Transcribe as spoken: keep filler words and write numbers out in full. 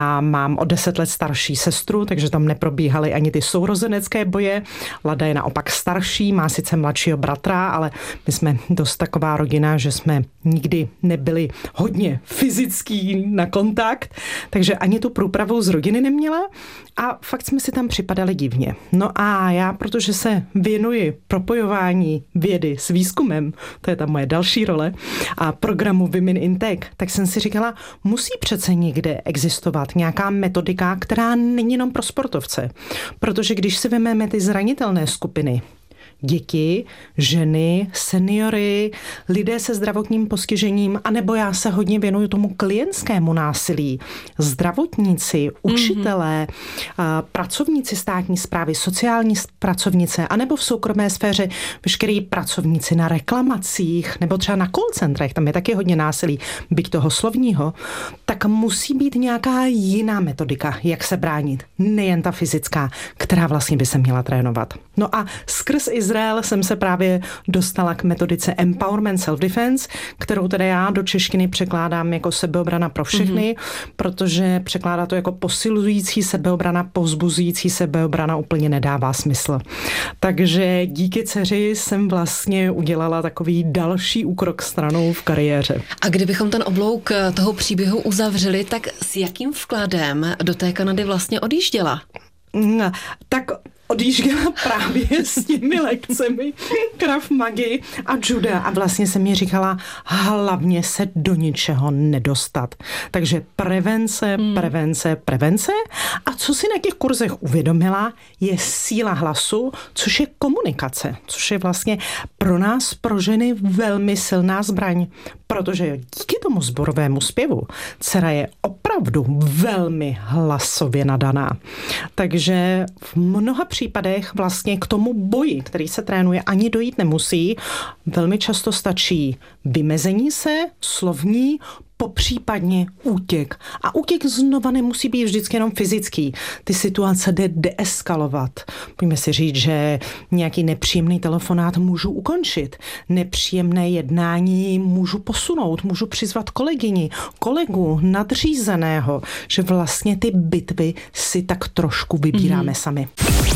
A mám o deset let starší sestru, takže tam neprobíhaly ani ty sourozenecké boje. Lada je naopak starší, má sice mladšího bratra, ale my jsme dost taková rodina, že jsme nikdy nebyli hodně fyzický na kontakt, takže ani tu průpravu z rodiny neměla a fakt jsme si tam připadali divně. No a já, protože se věnuji propojování vědy s výzkumem, to je ta moje další role, a programu Women in Tech, tak jsem si říkala, musí přece někde existovat nějaká metodika, která není jenom pro sportovce. Protože když si vezmeme ty zranitelné skupiny, děti, ženy, seniory, lidé se zdravotním postižením, anebo já se hodně věnuju tomu klientskému násilí, zdravotníci, učitelé, mm-hmm. pracovníci státní správy, sociální pracovnice, anebo v soukromé sféře veškerý pracovníci na reklamacích, nebo třeba na call centrech, tam je taky hodně násilí, byť toho slovního, tak musí být nějaká jiná metodika, jak se bránit, nejen ta fyzická, která vlastně by se měla trénovat. No a skrz Izrael jsem se právě dostala k metodice Empowerment Self-Defense, kterou teda já do češtiny překládám jako sebeobrana pro všechny, mm-hmm. protože překládá to jako posilující sebeobrana, povzbuzující sebeobrana úplně nedává smysl. Takže díky dceři jsem vlastně udělala takový další úkrok stranou v kariéře. A kdybychom ten oblouk toho příběhu uzavřeli, tak s jakým vkladem do té Kanady vlastně odjížděla? No, tak odjížděla právě s těmi lekcemi Krav Magy a juda a vlastně se mi říkala, hlavně se do ničeho nedostat. Takže prevence, hmm. prevence, prevence. A co si na těch kurzech uvědomila, je síla hlasu, což je komunikace, což je vlastně pro nás, pro ženy, velmi silná zbraň. Protože díky tomu sborovému zpěvu dcera je opravdu velmi hlasově nadaná. Takže v mnoha případech vlastně k tomu boji, který se trénuje, ani dojít nemusí. Velmi často stačí vymezení se, slovní, popřípadně útěk. A útěk znova nemusí být vždycky jenom fyzický. Ty situace jde deeskalovat. Pojďme si říct, že nějaký nepříjemný telefonát můžu ukončit. Nepříjemné jednání můžu posunout, můžu přizvat kolegyni, kolegu, nadřízeného, že vlastně ty bitvy si tak trošku vybíráme mm-hmm. sami.